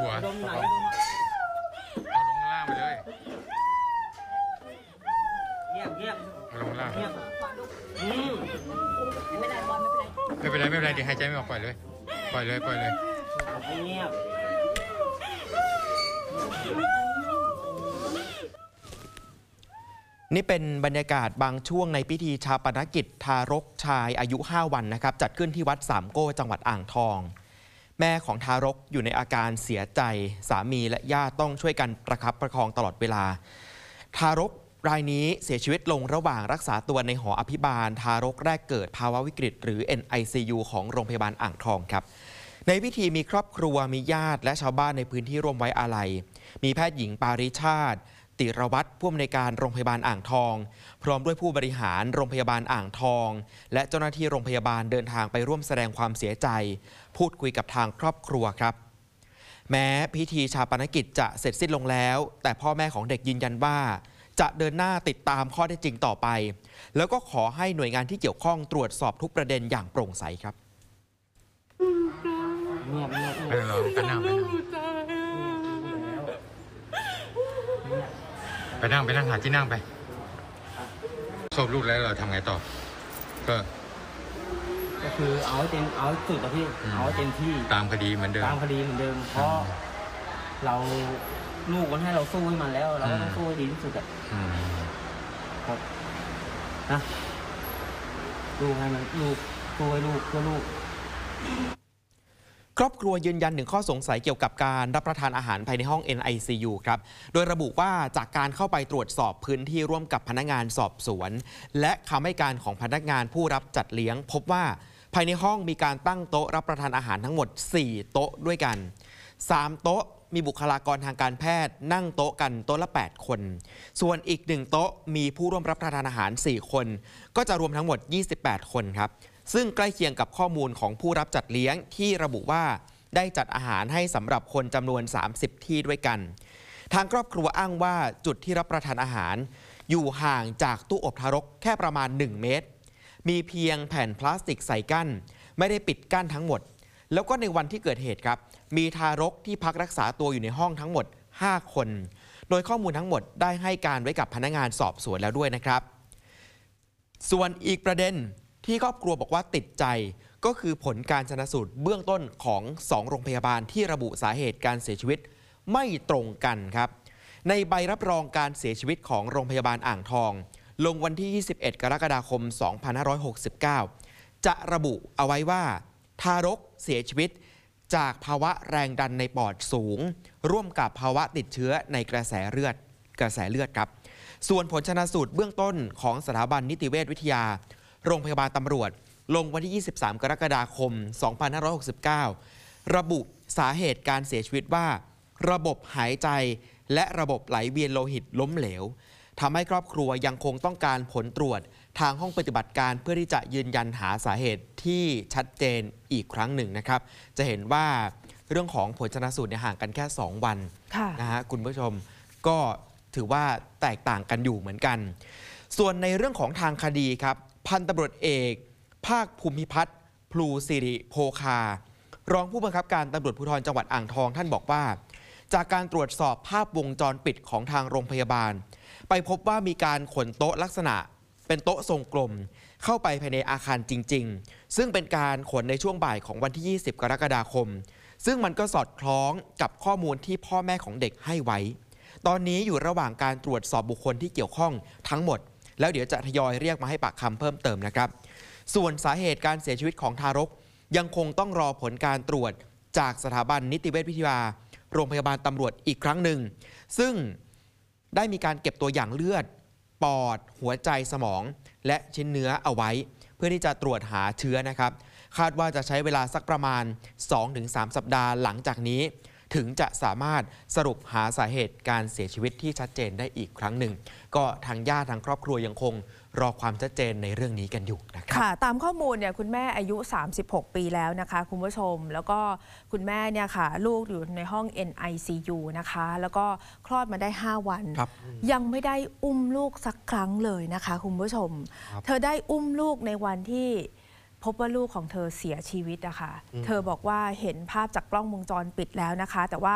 หัวดมไหนเอาลงล่างไปเลยเงียบเอาลงล่างเงียบไม่เป็นไรเดี๋ยวหายใจไม่ออกปล่อยเลยเงียบนี่เป็นบรรยากาศบางช่วงในพิธีชาปนกิจทารกชายอายุ 5 วันนะครับจัดขึ้นที่วัดสามโก้จังหวัดอ่างทองแม่ของทารกอยู่ในอาการเสียใจสามีและญาติต้องช่วยกันประคับประคองตลอดเวลาทารกรายนี้เสียชีวิตลงระหว่างรักษาตัวในหออภิบาลทารกแรกเกิดภาวะวิกฤตหรือ NICU ของโรงพยาบาลอ่างทองครับในพิธีมีครอบครัวมีญาติและชาวบ้านในพื้นที่ร่วมไว้อาลัยมีแพทย์หญิงปาริชาติติรวัตรผู้อำนวยการโรงพยาบาลอ่างทองพร้อมด้วยผู้บริหารโรงพยาบาลอ่างทองและเจ้าหน้าที่โรงพยาบาลเดินทางไปร่วมแสดงความเสียใจพูดคุยกับทางครอบครัวครับแม้พิธีชาปนกิจจะเสร็จสิ้นลงแล้วแต่พ่อแม่ของเด็กยืนยันว่าจะเดินหน้าติดตามข้อเท็จจริงต่อไปแล้วก็ขอให้หน่วยงานที่เกี่ยวข้องตรวจสอบทุกประเด็นอย่างโปร่งใสครับเงียบไปนั่งหาที่นั่งไปศพลูกแล้วเราทำไงต่อก็คือเอาให้สุดอะพี่เอาให้เต็มที่ตามคดีเหมือนเดิมเพราะเราลูกมันให้เราสู้ให้มันแล้วเราก็ต้องสู้ให้ดีที่สุดอะครับนะลูกให้มันลูกสู้ให้ลูกเพื่อลูกครอบครัวยืนยันถึงข้อสงสัยเกี่ยวกับการรับประทานอาหารภายในห้อง NICU ครับโดยระบุว่าจากการเข้าไปตรวจสอบพื้นที่ร่วมกับพนักงานสอบสวนและคำให้การของพนักงานผู้รับจัดเลี้ยงพบว่าภายในห้องมีการตั้งโต๊ะรับประทานอาหารทั้งหมด4โต๊ะด้วยกัน3โต๊ะมีบุคลากรทางการแพทย์นั่งโต๊ะกันโต๊ะละ8คนส่วนอีก1โต๊ะมีผู้ร่วมรับประทานอาหาร4คนก็จะรวมทั้งหมด28คนครับซึ่งใกล้เคียงกับข้อมูลของผู้รับจัดเลี้ยงที่ระบุว่าได้จัดอาหารให้สำหรับคนจำนวน30ที่ด้วยกันทางครอบครัวอ้างว่าจุดที่รับประทานอาหารอยู่ห่างจากตู้อบทารกแค่ประมาณ1เมตรมีเพียงแผ่นพลาสติกใส่กั้นไม่ได้ปิดกั้นทั้งหมดแล้วก็ในวันที่เกิดเหตุครับมีทารกที่พักรักษาตัวอยู่ในห้องทั้งหมด5คนโดยข้อมูลทั้งหมดได้ให้การไว้กับพนักงานสอบสวนแล้วด้วยนะครับส่วนอีกประเด็นที่ครอบครัวบอกว่าติดใจก็คือผลการชันสูตรเบื้องต้นของ2โรงพยาบาลที่ระบุสาเหตุการเสียชีวิตไม่ตรงกันครับในใบรับรองการเสียชีวิตของโรงพยาบาลอ่างทองลงวันที่21กรกฎาคม2569จะระบุเอาไว้ว่าทารกเสียชีวิตจากภาวะแรงดันในปอดสูงร่วมกับภาวะติดเชื้อในกระแสเลือดครับส่วนผลชันสูตรเบื้องต้นของสถาบันนิติเวชวิทยาโรงพยาบาลตำรวจลงวันที่23กรกฎาคม2569ระบุสาเหตุการเสียชีวิตว่าระบบหายใจและระบบไหลเวียนโลหิตล้มเหลวทำให้ครอบครัวยังคงต้องการผลตรวจทางห้องปฏิบัติการเพื่อที่จะยืนยันหาสาเหตุที่ชัดเจนอีกครั้งหนึ่งนะครับจะเห็นว่าเรื่องของผลชันสูตรห่างกันแค่2วันนะฮะคุณผู้ชมก็ถือว่าแตกต่างกันอยู่เหมือนกันส่วนในเรื่องของทางคดีครับพันตำรวจเอกภาคภูมิพัฒน์พลูสิริโภคารองผู้บังคับการตำรวจภูธรจังหวัดอ่างทองท่านบอกว่าจากการตรวจสอบภาพวงจรปิดของทางโรงพยาบาลไปพบว่ามีการขนโต๊ะลักษณะเป็นโต๊ะทรงกลมเข้าไปภายในอาคารจริงๆซึ่งเป็นการขนในช่วงบ่ายของวันที่20กรกฎาคมซึ่งมันก็สอดคล้องกับข้อมูลที่พ่อแม่ของเด็กให้ไว้ตอนนี้อยู่ระหว่างการตรวจสอบบุคคลที่เกี่ยวข้องทั้งหมดแล้วเดี๋ยวจะทยอยเรียกมาให้ปากคำเพิ่มเติมนะครับส่วนสาเหตุการเสียชีวิตของทารกยังคงต้องรอผลการตรวจจากสถาบันนิติเวชวิทยาโรงพยาบาลตำรวจอีกครั้งหนึ่งซึ่งได้มีการเก็บตัวอย่างเลือดปอดหัวใจสมองและชิ้นเนื้อเอาไว้เพื่อที่จะตรวจหาเชื้อนะครับคาดว่าจะใช้เวลาสักประมาณ 2-3 สัปดาห์หลังจากนี้ถึงจะสามารถสรุปหาสาเหตุการเสียชีวิตที่ชัดเจนได้อีกครั้งหนึ่งก็ทางญาติทางครอบครัวยังคงรอความชัดเจนในเรื่องนี้กันอยู่นะครับค่ะตามข้อมูลเนี่ยคุณแม่อายุ36ปีแล้วนะคะคุณผู้ชมแล้วก็คุณแม่เนี่ยค่ะลูกอยู่ในห้อง NICU นะคะแล้วก็คลอดมาได้5วันยังไม่ได้อุ้มลูกสักครั้งเลยนะคะคุณผู้ชมเธอได้อุ้มลูกในวันที่พบว่าลูกของเธอเสียชีวิตนะคะเธอบอกว่าเห็นภาพจากกล้องวงจรปิดแล้วนะคะแต่ว่า